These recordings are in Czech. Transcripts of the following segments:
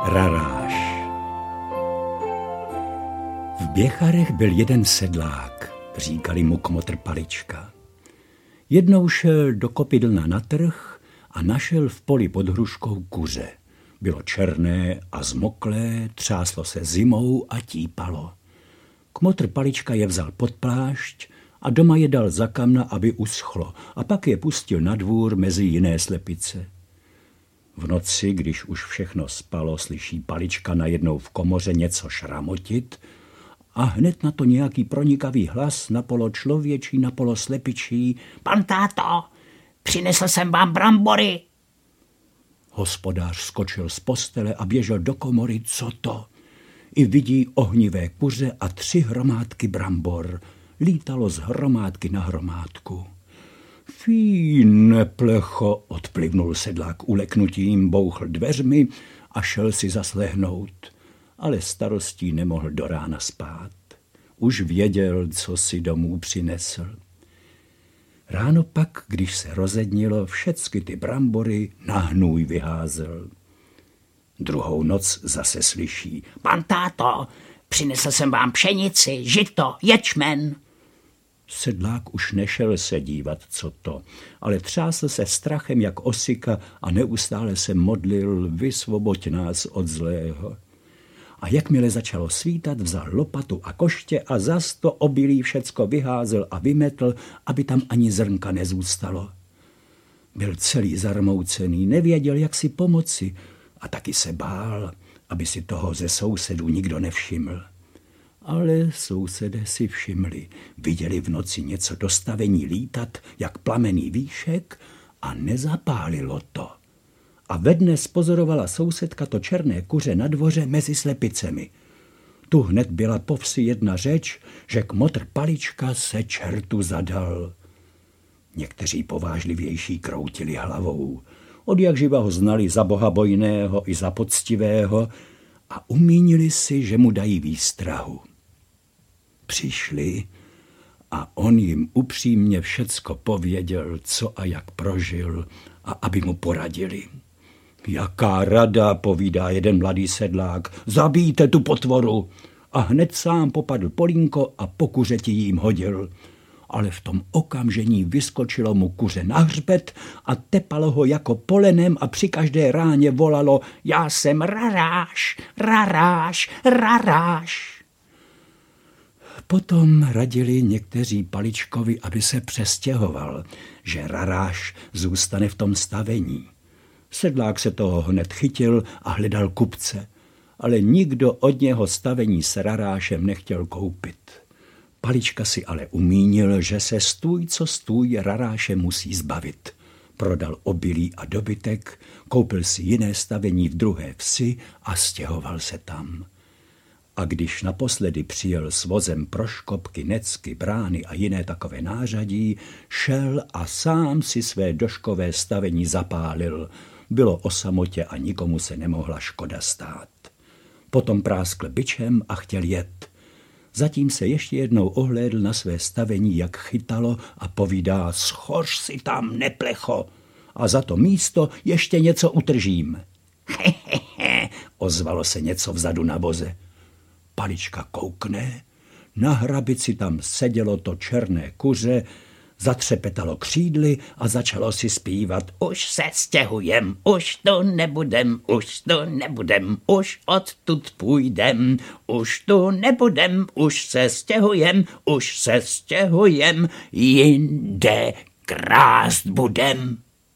Raráš. V Běcharech byl jeden sedlák, říkali mu Kmotr Palička. Jednou šel do Kopidlna na trh a našel v poli pod hruškou kuře. Bylo černé a zmoklé, třáslo se zimou a típalo. Kmotr Palička je vzal pod plášť a doma je dal za kamna, aby uschlo, a pak je pustil na dvůr mezi jiné slepice. V noci, když už všechno spalo, slyší Palička najednou v komoře něco šramotit a hned na to nějaký pronikavý hlas, napolo člověčí, napolo slepičí. Pan táto, přinesl jsem vám brambory. Hospodář skočil z postele a běžel do komory, co to? I vidí ohnivé kuře a 3 hromádky brambor. Lítalo z hromádky na hromádku. Fí, neplecho, odplivnul sedlák uleknutím, bouchl dveřmi a šel si zaslehnout. Ale starostí nemohl do rána spát. Už věděl, co si domů přinesl. Ráno pak, když se rozednilo, všecky ty brambory na hnůj vyházel. Druhou noc zase slyší. Pan táto, přinesl jsem vám pšenici, žito, ječmen. Sedlák už nešel se dívat, co to, ale třásl se strachem jak osika a neustále se modlil, vysvoboď nás od zlého. A jakmile začalo svítat, vzal lopatu a koště a zas to obilí všecko vyházel a vymetl, aby tam ani zrnka nezůstalo. Byl celý zarmoucený, nevěděl, jak si pomoci a taky se bál, aby si toho ze sousedů nikdo nevšiml. Ale sousedé si všimli, viděli v noci něco do stavení lítat, jak plamený výšek, a nezapálilo to. A ve dne spozorovala sousedka to černé kuře na dvoře mezi slepicemi. Tu hned byla po vsi jedna řeč, že Kmotr Palička se čertu zadal. Někteří povážlivější kroutili hlavou. Odjakživa ho znali za bohabojného i za poctivého a umínili si, že mu dají výstrahu. Přišli a on jim upřímně všecko pověděl, co a jak prožil, a aby mu poradili. Jaká rada, povídá jeden mladý sedlák, zabijte tu potvoru. A hned sám popadl polínko a po kuřeti jim hodil. Ale v tom okamžení vyskočilo mu kuře na hřbet a tepalo ho jako polenem a při každé ráně volalo: Já jsem Raráš, Raráš, Raráš. Potom radili někteří Paličkovi, aby se přestěhoval, že Raráš zůstane v tom stavení. Sedlák se toho hned chytil a hledal kupce, ale nikdo od něho stavení s Rarášem nechtěl koupit. Palička si ale umínil, že se stůj co stůj Raráše musí zbavit. Prodal obilí a dobytek, koupil si jiné stavení v druhé vsi a stěhoval se tam. A když naposledy přijel s vozem proškopky, necky, brány a jiné takové nářadí, šel a sám si své doškové stavení zapálil. Bylo o samotě a nikomu se nemohla škoda stát. Potom práskl bičem a chtěl jet. Zatím se ještě jednou ohlédl na své stavení, jak chytalo, a povídá: Schoř si tam, neplecho, a za to místo ještě něco utržím. Ozvalo se něco vzadu na voze. Palička koukne, na hrabici tam sedělo to černé kuře, zatřepetalo křídly a začalo si zpívat: Už se stěhujem, už tu nebudem, už tu nebudem, už odtud půjdem, už tu nebudem, už se stěhujem, jinde krást budem.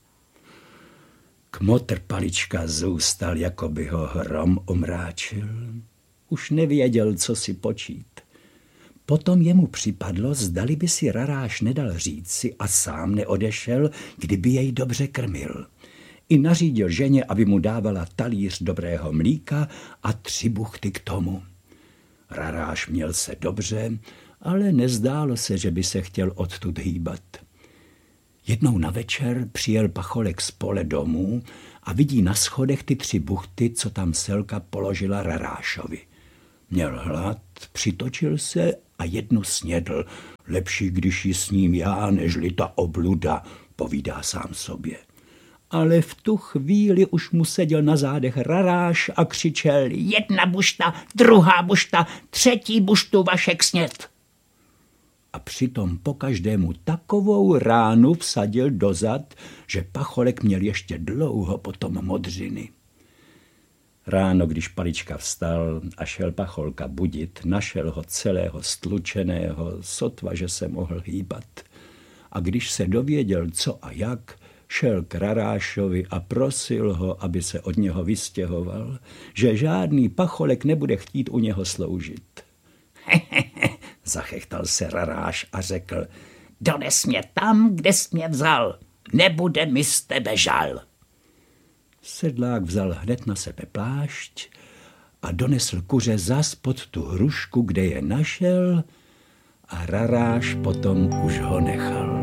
Kmotr Palička zůstal, jako by ho hrom omráčil. Už nevěděl, co si počít. Potom jemu připadlo, zdali by si Raráš nedal říci a sám neodešel, kdyby jej dobře krmil. I nařídil ženě, aby mu dávala talíř dobrého mlíka a 3 buchty k tomu. Raráš měl se dobře, ale nezdálo se, že by se chtěl odtud hýbat. Jednou na večer přijel pacholek z pole domů a vidí na schodech ty 3 buchty, co tam Selka položila Rarášovi. Měl hlad, přitočil se a jednu snědl. Lepší, když ji sním já, nežli ta obluda, povídá sám sobě. Ale v tu chvíli už mu seděl na zádech Raráš a křičel: Jedna bušta, druhá bušta, třetí buštu Vašek sněd. A přitom po každému takovou ránu vsadil dozad, že Pacholek měl ještě dlouho potom modřiny. Ráno, když Palička vstal a šel Pacholka budit, našel ho celého stlučeného, sotva, že se mohl hýbat. A když se dověděl, co a jak, šel k Rarášovi a prosil ho, aby se od něho vystěhoval, že žádný Pacholek nebude chtít u něho sloužit. Zachechtal se Raráš a řekl: Dones mě tam, kde jsi mě vzal, nebude mi z tebe žal. Sedlák vzal hned na sebe plášť a donesl kuře zas pod tu hrušku, kde je našel, a Raráš potom už ho nechal.